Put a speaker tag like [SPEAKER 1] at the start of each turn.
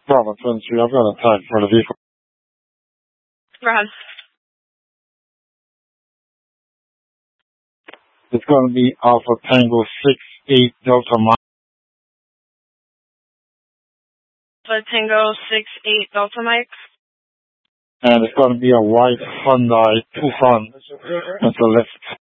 [SPEAKER 1] Bravo 23, I've got a tag for the vehicle.
[SPEAKER 2] Go ahead.
[SPEAKER 1] It's going to be Alpha Tango 68 Delta Mike.
[SPEAKER 2] Alpha Tango 68 Delta Mike.
[SPEAKER 1] And it's going to be a white Hyundai Tucson. It's a lift.